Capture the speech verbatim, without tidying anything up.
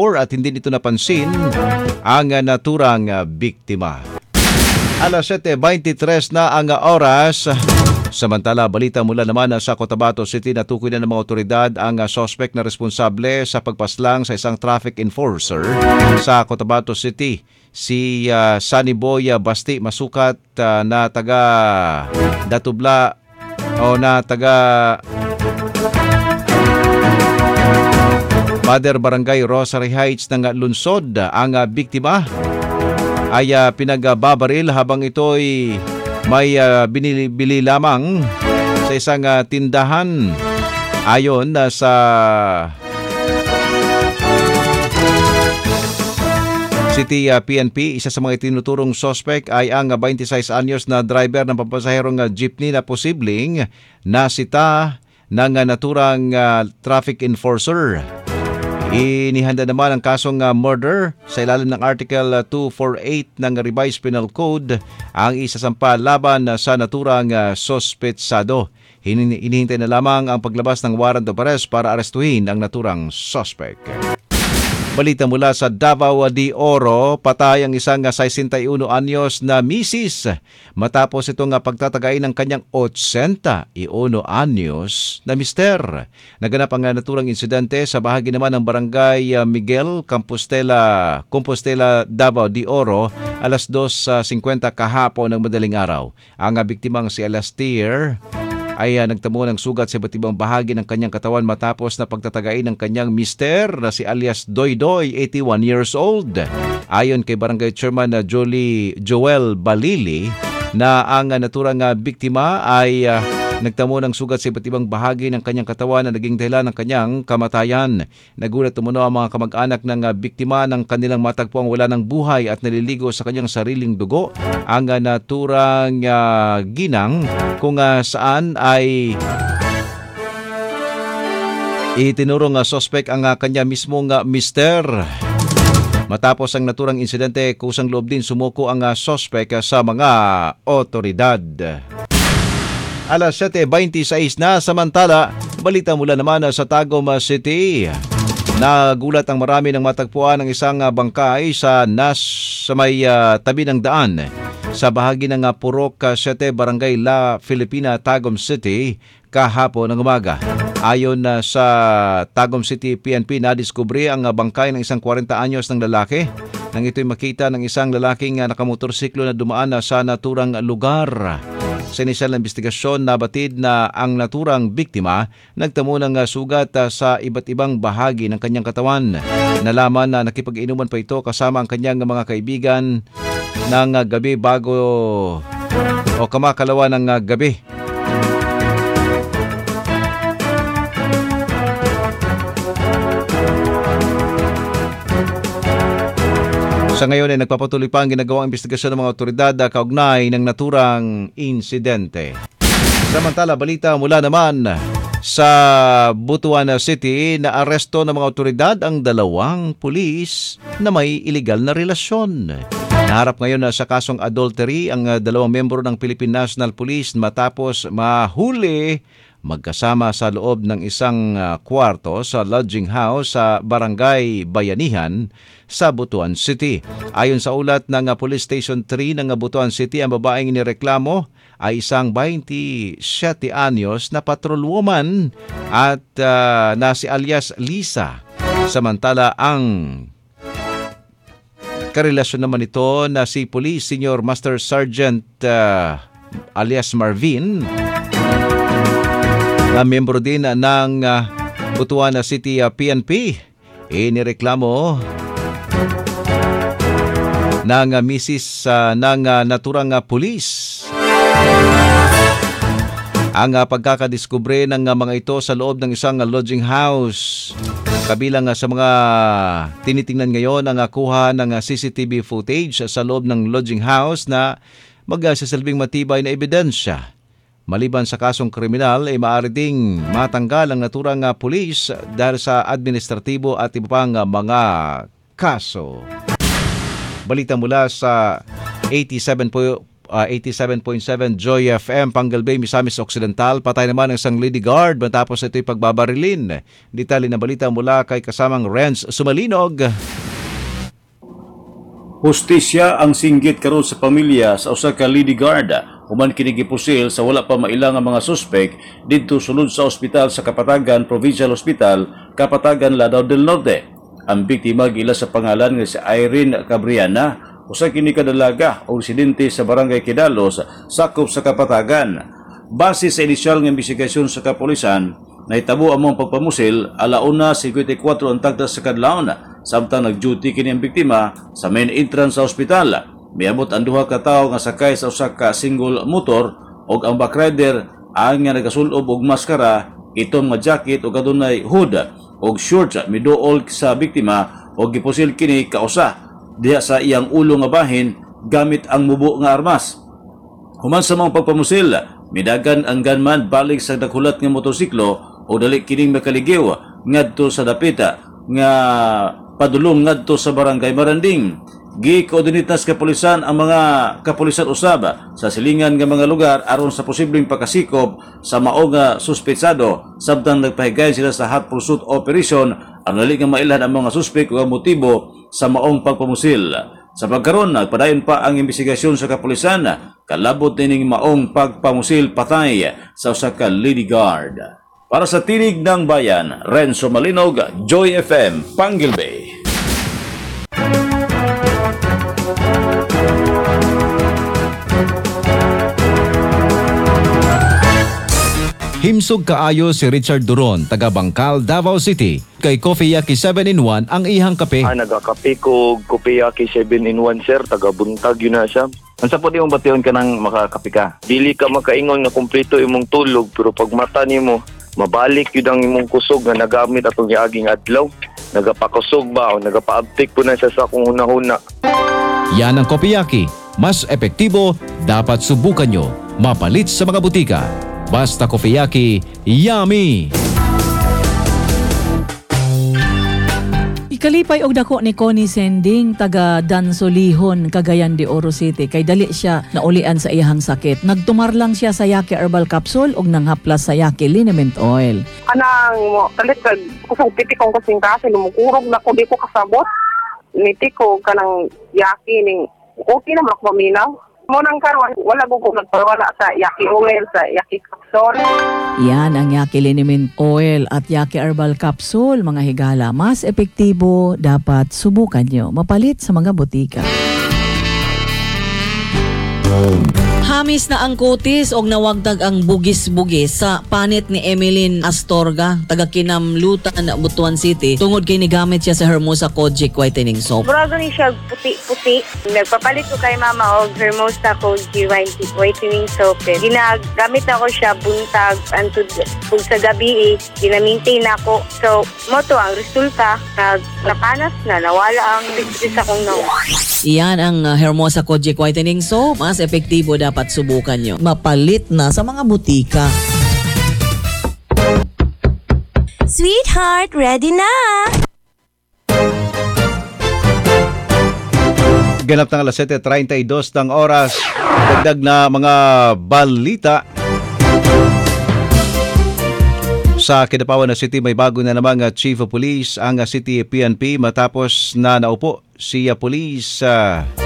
at hindi nito napansin ang naturang biktima. alas siyete twenty-three na ang oras. Samantala, balita mula naman sa Cotabato City na tukoy na ng mga otoridad ang suspect na responsable sa pagpaslang sa isang traffic enforcer sa Cotabato City. Si uh, Sunny Boy Basti Masukat uh, na taga Datubla o na taga Mother Barangay Rosary Heights ng lungsod. Ang uh, biktima ay uh, pinagbabaril habang ito'y may uh, binibili lamang sa isang uh, tindahan. Ayon uh, sa City uh, P N P, isa sa mga itinuturong suspect ay ang uh, twenty-six anyos na driver ng pampasaherong uh, jeepney na posibleng nasita ng uh, naturang uh, traffic enforcer. Inihanda naman ang kasong uh, murder sa ilalim ng Article uh, two forty-eight ng Revised Penal Code ang isasampa laban uh, sa naturang uh, sospetsado. Hinihintay na lamang ang paglabas ng warrant of arrest para arestuhin ang naturang suspect. Balita mula sa Davao de Oro, patay ang isang sesenta-uno anyos na misis matapos itong pagtatagay ng kanyang eighty-uno anyos na mister. Naganap ang naturang insidente sa bahagi naman ng Barangay Miguel, Compostela, Compostela, Davao de Oro, alas two fifty kahapon ng madaling araw. Ang biktimang si Alastair ay uh, nagtamo ng sugat sa iba't ibang bahagi ng kanyang katawan matapos na pagtatagain ng kanyang mister na si alias Doy Doy, eighty-one years old. Ayon kay Barangay Chairman na uh, Jolie Joel Balili na ang uh, naturang uh, biktima ay uh, nagtamo ng sugat sa iba't ibang bahagi ng kanyang katawan na naging dahilan ng kanyang kamatayan. Nagulat tumuno ang mga kamag-anak ng uh, biktima ng kanilang matagpuang wala ng buhay at naliligo sa kanyang sariling dugo. Ang uh, naturang uh, ginang kung uh, saan ay itinurong uh, suspect ang uh, kanya mismong uh, mister. Matapos ang naturang insidente, kusang loob din sumuko ang uh, suspect uh, sa mga otoridad. alas siyete twenty-six na. Samantala, balita mula naman sa Tagum City. Nagulat ang marami ng matagpuan ng isang bangkay sa nas sa may uh, tabi ng daan sa bahagi ng uh, Purok Siete, Barangay La Filipina, Tagum City kahapon ng umaga. Ayon uh, sa Tagum City P N P, nadiskubre ang uh, bangkay ng isang forty anyos ng lalaki nang ito'y makita ng isang lalaking uh, nakamotorsiklo na dumaan uh, sa naturang lugar. Sa inisyal na investigasyon, nabatid na ang naturang biktima nagtamo ng sugat sa iba't ibang bahagi ng kanyang katawan. Nalaman na nakipag-inuman pa ito kasama ang kanyang mga kaibigan ng gabi bago o kamakalawa ng gabi. Sa ngayon ay nagpapatuloy pa ang ginagawang investigasyon ng mga otoridad kaugnay ng naturang insidente. Samantala, balita mula naman sa Butuan City na aresto ng mga otoridad ang dalawang pulis na may iligal na relasyon. Naharap ngayon sa kasong adultery ang dalawang membro ng Philippine National Police matapos mahuli magkasama sa loob ng isang uh, kwarto sa lodging house sa Barangay Bayanihan sa Butuan City. Ayon sa ulat ng uh, Police Station three ng uh, Butuan City, ang babaeng inireklamo ay isang twenty-seven anyos na patrolwoman at uh, na si alias Lisa. Samantala, ang karelasyon naman ito na si Police Senior Master Sergeant uh, alias Marvin, na miyembro din ng uh, Butuan City uh, P N P, inireklamo ng uh, misis uh, ng uh, naturang uh, pulis ang uh, pagkakadiskubre ng uh, mga ito sa loob ng isang uh, lodging house. Kabilang uh, sa mga tinitingnan ngayon ang uh, kuha ng uh, C C T V footage uh, sa loob ng lodging house na magsasalbing matibay na ebidensya. Maliban sa kasong kriminal, ay maaari ding matanggal ang naturang uh, pulis dahil sa administratibo at iba pang uh, mga kaso. Balita mula sa eighty-seven uh, eighty-seven point seven Joy F M, Pangal Bay, Misamis Occidental. Patay naman ang isang lady guard matapos ito'y pagbabarilin. Detalye na balita mula kay kasamang Renz Sumalinog. Hustisya ang singgit karon sa pamilya sa usa ka lady guard human kini gipusil sa wala pa mailang ang mga suspek didto sulod sa ospital sa Kapatagan Provincial Hospital, Kapatagan, Lanao del Norte. Ang biktima gila sa pangalan nga si Irene Cabriana, usa kini ka dalaga o residente sa Barangay Kidalos, sakop sa Kapatagan. Base sa inisyal nga investigasyon sa kapulisan, nahitabo among pagpamusil alauna fifty-four ang tagda sa kadlawon, samtang nag-duty kini ang biktima sa main entrance sa ospital. Miabot ang duha ka tawo nga sakay sa usa ka single motor ug ang backrider ang nga nagasulob og maskara, itong nga jacket ug adunay hood og shorts miduol sa biktima ug gipusil kini kausa diha sa iyang ulo nga bahin gamit ang mubo nga armas. Human sa mga pagpamusil, midagan ang gunman balik sa daghulat nga motorsiklo o dali kining makaligiw ngadto sa dapita nga padulong ngadto sa Barangay Maranding. Gi-koordinitas kapulisan ang mga kapulisan usab sa silingan nga mga lugar aron sa posibleng pagkasikop sa mao nga suspetsado, samtang nagpahigayon sila sa hot pursuit operation ang dali nga mailhan ang mga suspek ug ang motibo sa maong pagpamusil. Sa pagkaron, nagpadayon pa ang investigasyon sa kapulisan kalabot nining maong pagpamusil patay sa usa ka lady guard. Para sa Tinig ng Bayan, Renzo Malinog, Joy F M, Pangal Bay. Himsog kaayo si Richard Duron, taga Bangkal, Davao City. Kay Coffee Yaki seven in one ang ihang kape. Ah, nagakape ko Coffee Yaki seven in one, sir. Taga Buntag yun na siya. Ang sa po di mong bation ka ng makakape ka? Dili ka makaingon na kumpleto imong tulog, pero pag mata nimo mabalik yun ang imong kusog na nagamit atong giaging adlaw. Nagapakusog ba o nagapaabtik po na siya sa akong huna-huna. Yan ang Coffee Yaki. Mas epektibo, dapat subukan nyo. Mapalit sa mga butika. Basta Coffee Yaki, yummy! Ikalipay og dako ni Connie Sending, taga Dansolihon, Cagayan de Oro City. Kay dali siya naulian sa iyahang sakit. Nagtumar lang siya sa Yaki Herbal Capsule og nanghaplas sa Yaki Liniment Oil. Anang mo, talit ka, kusang piti kong kasing kasi lumukurog na ko, di ko kasabot. Niti ko kanang Yaki, ning, okay naman ako maminaw. Munang karon wala ko kung nagpawala sa Yaki Oil, sa Yaki Capsule. Yan ang Yaki Liniment Oil at Yaki Herbal Capsule, mga higala. Mas epektibo, dapat subukan nyo. Mapalit sa mga butika. Hamis na ang kutis og nawagdag ang bugis-bugis sa panit ni Emeline Astorga, taga Kinamlutan, Butuan City, tungod kay nigamit siya sa Hermosa Kojic Whitening Soap. Murago ni siya puti-puti. Nagpapalit ko kay mama og Hermosa Kojic Whitening Soap. Ginagamit ako siya buntag antud ug sa gabi, ginamintain ako. So, mo to ang resulta, nag napanas na, nawala ang bigis akong nawa. Iyan ang uh, Hermosa Kojic Whitening Soap. Mas epektibo, dapat subukan nyo. Mapalit na sa mga butika. Sweetheart, ready na! Ganap ng alas seven thirty-two ng oras. Dagdag na mga balita. Sa Kidapawan na City, may bago na namang Chief of Police ang City P N P matapos na naupo si Police uh,